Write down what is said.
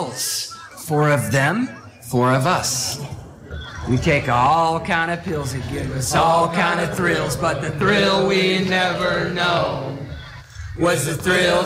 pills. 4 of them, 4 of us. We take all kind of pills that give us all kind of thrills, but the thrill we never know was the thrill